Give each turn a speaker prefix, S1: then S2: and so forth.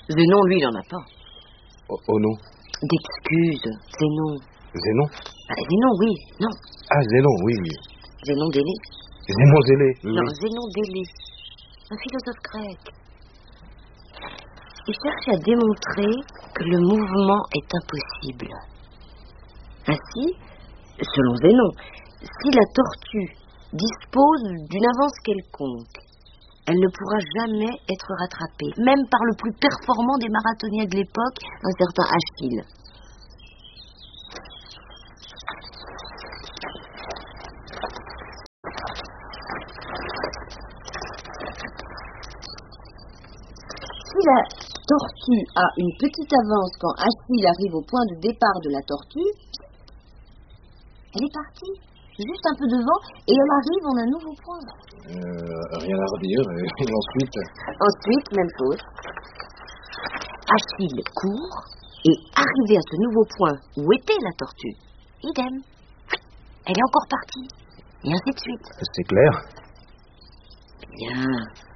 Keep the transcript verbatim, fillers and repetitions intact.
S1: Zénon, lui, il en a pas.
S2: Oh, oh non.
S1: D'excuses, Zénon.
S2: Zénon?
S1: Ah, Zénon, oui, non.
S2: Ah, Zénon, oui, oui.
S1: Zénon d'Élée.
S2: Zénon Zélé, oui.
S1: Non, Zénon d'Élée. Un philosophe grec. Il cherche à démontrer que le mouvement est impossible. Ainsi, selon Zénon, si la tortue dispose d'une avance quelconque, elle ne pourra jamais être rattrapée, même par le plus performant des marathoniens de l'époque, un certain Achille. Si la tortue a une petite avance quand Achille arrive au point de départ de la tortue, elle est partie, juste un peu devant, et elle arrive en un nouveau point.
S2: Euh, rien à redire, et ensuite...
S1: Ensuite, même chose. Achille court, et arrivé à ce nouveau point où était la tortue, idem. Elle est encore partie, et ainsi de suite.
S2: C'est clair.
S1: Bien.